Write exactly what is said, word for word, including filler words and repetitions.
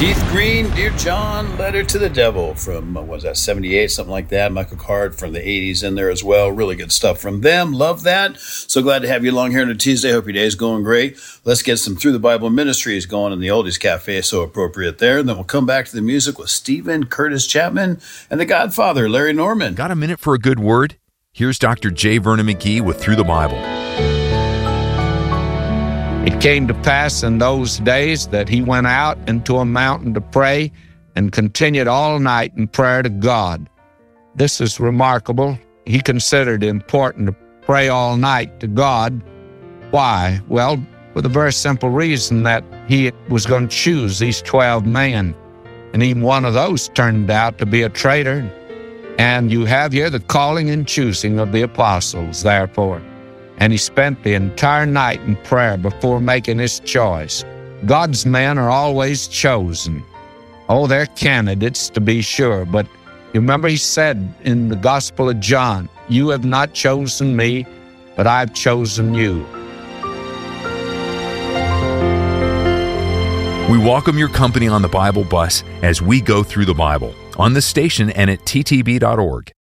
Keith Green, Dear John, Letter to the Devil from, uh, what was that, seventy-eight, something like that. Michael Card from the eighties in there as well. Really good stuff from them. Love that. So glad to have you along here on a Tuesday. Hope your day is going great. Let's get some Through the Bible Ministries going in the Oldies Cafe, so appropriate there. And then we'll come back to the music with Stephen Curtis Chapman and the Godfather, Larry Norman. Got a minute for a good word? Here's Doctor J. Vernon McGee with Through the Bible. It came to pass in those days that he went out into a mountain to pray and continued all night in prayer to God. This is remarkable. He considered it important to pray all night to God. Why? Well, for the very simple reason that he was going to choose these twelve men. And even one of those turned out to be a traitor. And you have here the calling and choosing of the apostles, therefore. And he spent the entire night in prayer before making his choice. God's men are always chosen. Oh, they're candidates to be sure, but you remember he said in the Gospel of John, "You have not chosen me, but I've chosen you." We welcome your company on the Bible Bus as we go through the Bible on the station and at T T B dot org.